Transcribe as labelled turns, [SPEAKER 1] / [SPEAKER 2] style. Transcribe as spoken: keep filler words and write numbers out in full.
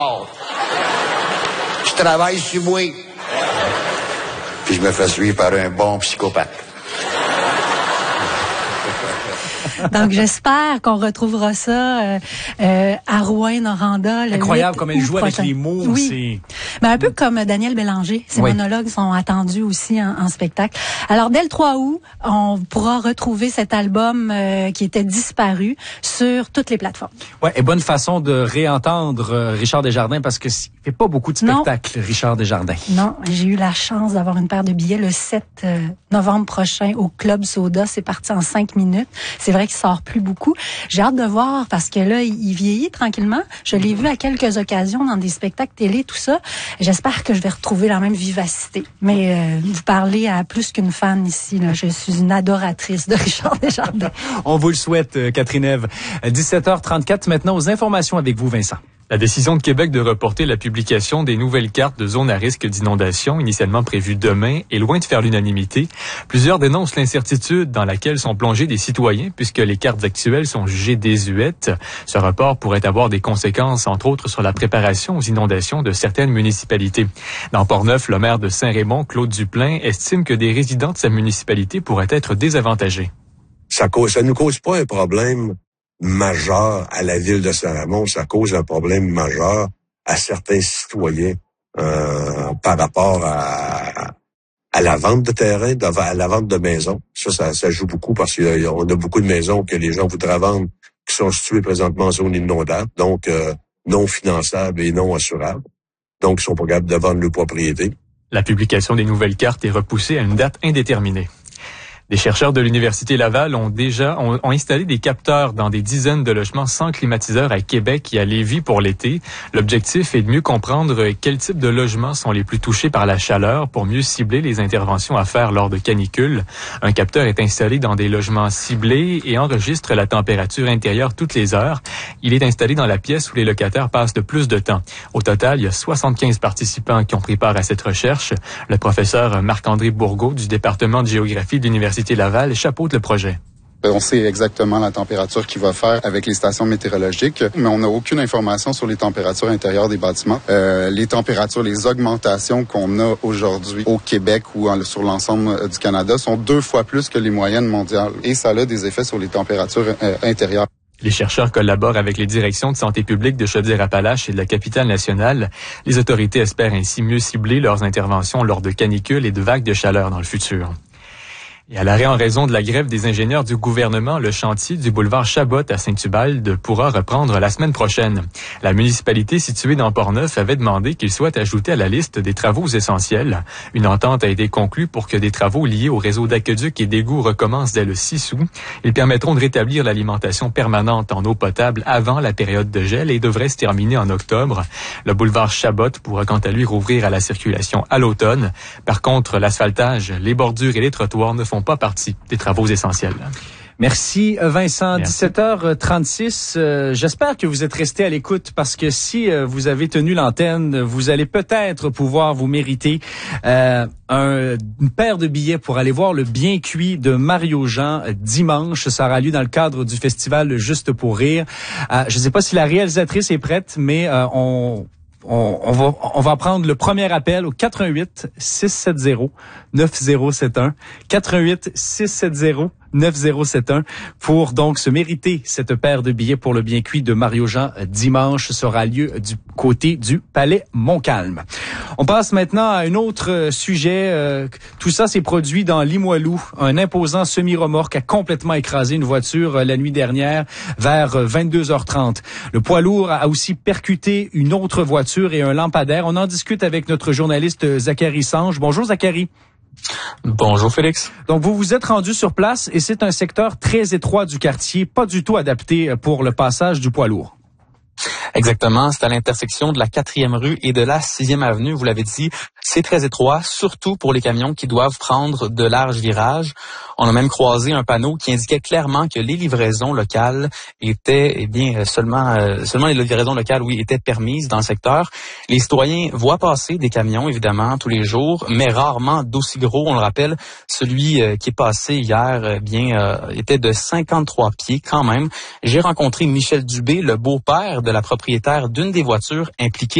[SPEAKER 1] Je travaille sur moi. Puis je me fais suivre par un bon psychopathe.
[SPEAKER 2] Donc, j'espère qu'on retrouvera ça euh, euh, à Rouyn-Noranda.
[SPEAKER 3] Incroyable comme elle joue
[SPEAKER 2] prochain.
[SPEAKER 3] avec les mots.
[SPEAKER 2] Oui.
[SPEAKER 3] C'est...
[SPEAKER 2] Ben, un peu comme Daniel Bélanger. Ses
[SPEAKER 3] oui.
[SPEAKER 2] monologues sont attendus aussi en, en spectacle. Alors, dès le trois août, on pourra retrouver cet album euh, qui était disparu sur toutes les plateformes.
[SPEAKER 3] Ouais, et bonne façon de réentendre euh, Richard Desjardins parce que il fait pas beaucoup de spectacles, non. Richard Desjardins.
[SPEAKER 2] Non, j'ai eu la chance d'avoir une paire de billets le sept novembre prochain au Club Soda. C'est parti en cinq minutes. C'est vrai qu'il sort plus beaucoup. J'ai hâte de voir parce que là, il vieillit tranquillement. Je l'ai vu à quelques occasions dans des spectacles télé, tout ça. J'espère que je vais retrouver la même vivacité. Mais euh, vous parlez à plus qu'une fan ici. Là. Je suis une adoratrice de Richard Desjardins.
[SPEAKER 3] On vous le souhaite, Catherine Ève. dix-sept heures trente-quatre maintenant aux informations avec vous, Vincent.
[SPEAKER 4] La décision de Québec de reporter la publication des nouvelles cartes de zones à risque d'inondation, initialement prévues demain, est loin de faire l'unanimité. Plusieurs dénoncent l'incertitude dans laquelle sont plongés des citoyens, puisque les cartes actuelles sont jugées désuètes. Ce report pourrait avoir des conséquences, entre autres, sur la préparation aux inondations de certaines municipalités. Dans Portneuf, le maire de Saint-Raymond, Claude Duplain, estime que des résidents de sa municipalité pourraient être désavantagés.
[SPEAKER 5] Ça cause, ça nous cause pas un problème majeur à la ville de Saint-Raymond, ça cause un problème majeur à certains citoyens euh, par rapport à, à la vente de terrain, à la vente de maisons. Ça, ça, ça joue beaucoup parce qu'on a beaucoup de maisons que les gens voudraient vendre qui sont situées présentement en zone inondable, donc euh, non finançables et non assurables. Donc, ils sont pas capables de vendre leur propriété.
[SPEAKER 4] La publication des nouvelles cartes est repoussée à une date indéterminée. Des chercheurs de l'Université Laval ont déjà ont, ont installé des capteurs dans des dizaines de logements sans climatiseur à Québec et à Lévis pour l'été. L'objectif est de mieux comprendre quels types de logements sont les plus touchés par la chaleur pour mieux cibler les interventions à faire lors de canicules. Un capteur est installé dans des logements ciblés et enregistre la température intérieure toutes les heures. Il est installé dans la pièce où les locataires passent le plus de temps. Au total, il y a soixante-quinze participants qui ont pris part à cette recherche. Le professeur Marc-André Bourgault du département de géographie de l'Université Laval chapeaute le projet.
[SPEAKER 6] On sait exactement la température qu'il va faire avec les stations météorologiques, mais on n'a aucune information sur les températures intérieures des bâtiments. Euh, les températures, les augmentations qu'on a aujourd'hui au Québec ou sur l'ensemble du Canada sont deux fois plus que les moyennes mondiales. Et ça a des effets sur les températures euh, intérieures.
[SPEAKER 4] Les chercheurs collaborent avec les directions de santé publique de Chaudière-Appalaches et de la Capitale-Nationale. Les autorités espèrent ainsi mieux cibler leurs interventions lors de canicules et de vagues de chaleur dans le futur. Et à l'arrêt en raison de la grève des ingénieurs du gouvernement, le chantier du boulevard Chabot à Saint-Ubalde pourra reprendre la semaine prochaine. La municipalité située dans Portneuf avait demandé qu'il soit ajouté à la liste des travaux essentiels. Une entente a été conclue pour que des travaux liés au réseau d'aqueduc et d'égouts recommencent dès le six août. Ils permettront de rétablir l'alimentation permanente en eau potable avant la période de gel et devraient se terminer en octobre. Le boulevard Chabot pourra quant à lui rouvrir à la circulation à l'automne. Par contre, l'asphaltage, les bordures et les trottoirs ne font pas partie des travaux essentiels.
[SPEAKER 3] Merci Vincent.
[SPEAKER 4] Merci.
[SPEAKER 3] dix-sept heures trente-six. Euh, j'espère que vous êtes restés à l'écoute parce que si euh, vous avez tenu l'antenne, vous allez peut-être pouvoir vous mériter euh, un, une paire de billets pour aller voir le Bien cuit de Mario Jean euh, dimanche. Ça aura lieu dans le cadre du festival Juste pour rire. Euh, je ne sais pas si la réalisatrice est prête, mais euh, on... On, on va on va prendre le premier appel au quatre un huit six sept zéro neuf zéro sept un quatre un huit six sept zéro neuf zéro sept un pour donc se mériter cette paire de billets pour le Bien cuit de Mario Jean dimanche. Sera lieu du côté du Palais Montcalm. On passe maintenant à un autre sujet. Euh, tout ça s'est produit dans Limoilou. Un imposant semi-remorque a complètement écrasé une voiture euh, la nuit dernière vers euh, vingt-deux heures trente. Le poids lourd a aussi percuté une autre voiture et un lampadaire. On en discute avec notre journaliste Zachary Sange. Bonjour Zachary.
[SPEAKER 7] Bonjour Félix.
[SPEAKER 3] Donc vous vous êtes rendu sur place et c'est un secteur très étroit du quartier, pas du tout adapté pour le passage du poids lourd.
[SPEAKER 7] Exactement, c'est à l'intersection de la quatrième rue et de la sixième avenue, vous l'avez dit. C'est très étroit, surtout pour les camions qui doivent prendre de larges virages. On a même croisé un panneau qui indiquait clairement que les livraisons locales étaient, eh bien, seulement, euh, seulement les livraisons locales, oui, étaient permises dans le secteur. Les citoyens voient passer des camions, évidemment, tous les jours, mais rarement d'aussi gros. On le rappelle, celui euh, qui est passé hier, eh bien, euh, était de cinquante-trois pieds quand même. J'ai rencontré Michel Dubé, le beau-père de la propriétaire propriétaire d'une des voitures impliquées